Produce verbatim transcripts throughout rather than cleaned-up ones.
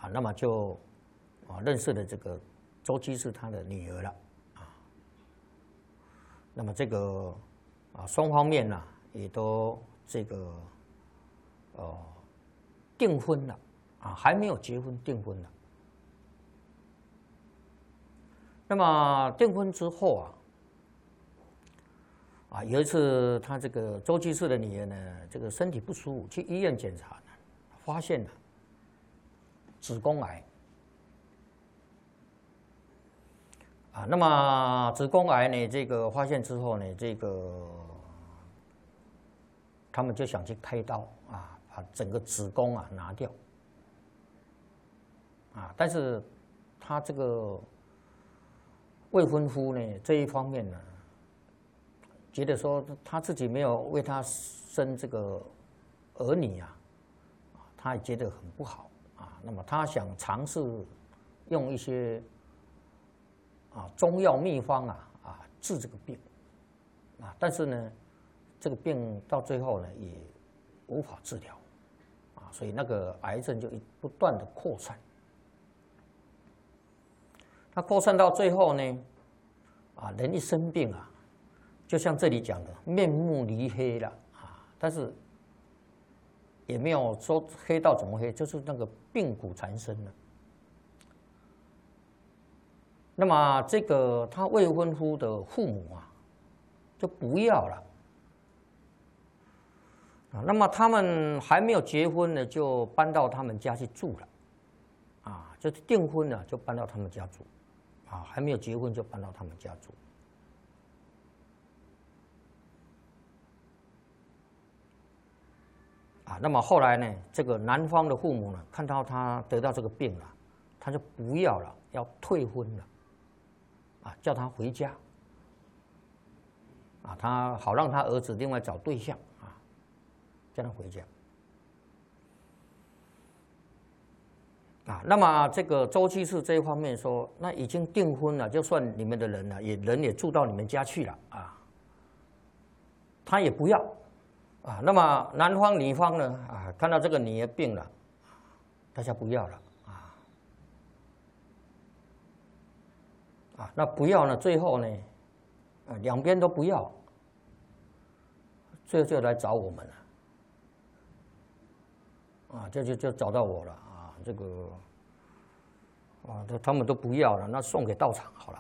啊，那么就啊认识了这个周居士他的女儿了啊。那么这个啊双方面呢、啊、也都这个呃订婚了啊，还没有结婚，订婚了。那么订婚之后啊。啊，有一次，他这个周居士的女儿呢，这个身体不舒服，去医院检查呢，发现了子宫癌。啊，那么子宫癌呢，这个发现之后呢，这个他们就想去开刀啊，把整个子宫啊拿掉。啊，但是他这个未婚夫呢，这一方面呢。觉得说他自己没有为他生这个儿女啊，他也觉得很不好啊。那么他想尝试用一些啊中药秘方啊啊治这个病啊，但是呢，这个病到最后呢也无法治疗啊，所以那个癌症就不断的扩散。那扩散到最后呢，啊人一生病啊。就像这里讲的，面目离黑了啊，但是也没有说黑到怎么黑，就是那个病骨缠身了。那么这个他未婚夫的父母啊，就不要了啊。那么他们还没有结婚呢，就搬到他们家去住了啊，就是订婚了就搬到他们家住啊，还没有结婚就搬到他们家住。啊，那么后来呢，这个男方的父母呢，看到他得到这个病了，他就不要了，要退婚了，啊，叫他回家，啊，他好让他儿子另外找对象啊，叫他回家。啊，那么这个周居士这一方面说，那已经订婚了，就算你们的人了，也人也住到你们家去了啊，他也不要。啊，那么男方女方呢？啊，看到这个女儿病了，大家不要了啊。啊，那不要呢？最后呢，啊，两边都不要，最后就来找我们了。啊，这就就找到我了啊，这个，啊，他们都不要了，那送给道场好了。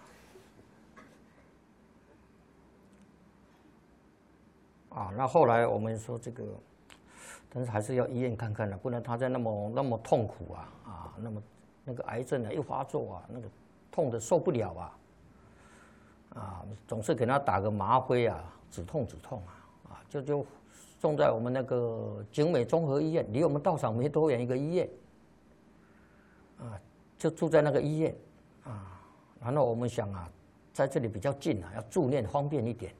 啊，那后来我们说这个，但是还是要医院看看的，不然他在那么那么痛苦啊啊，那么那个癌症啊一发作啊，那个痛的受不了啊，啊，总是给他打个吗啡啊，止痛止痛啊，啊，就就送在我们那个景美综合医院，离我们道场没多远一个医院，啊，就住在那个医院啊，然后我们想啊，在这里比较近啊，要住院方便一点。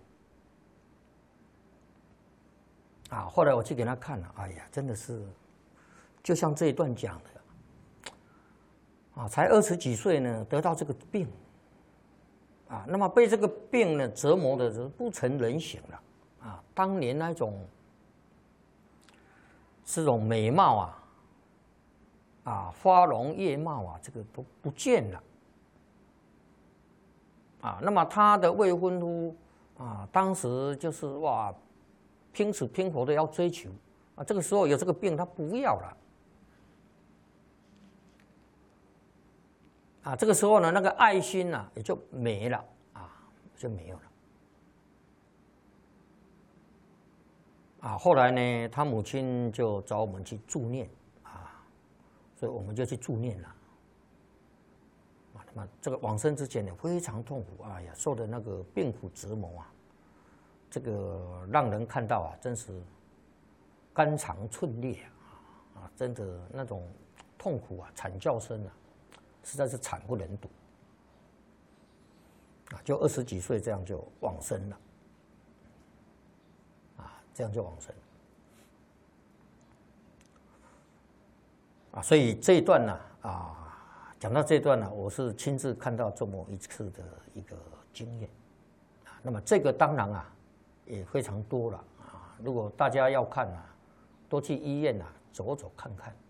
啊，后来我去给他看了，哎呀，真的是，就像这一段讲的，啊，才二十几岁呢，得到这个病，啊，那么被这个病呢折磨的是不成人形了，啊，当年那种，这种美貌啊，啊，花容月貌啊，这个都不见了，啊，那么他的未婚夫啊，当时就是哇。拼死拼活的要追求啊，这个时候有这个病，他不要了啊，这个时候呢，那个爱心呢、啊、也就没了啊，就没有了啊。后来呢，他母亲就找我们去助念啊，所以我们就去助念了啊。那么这个往生之前呢，非常痛苦，哎呀，受的那个病苦折磨啊。这个让人看到啊，真是肝肠寸裂啊！啊，真的那种痛苦啊，惨叫声啊，实在是惨不忍睹啊！就二十几岁这样就往生了啊，这样就往生啊！所以这一段呢啊，讲到这一段呢，我是亲自看到这么一次的一个经验啊。那么这个当然啊。也非常多了啊！如果大家要看啊，多去医院啊走走看看。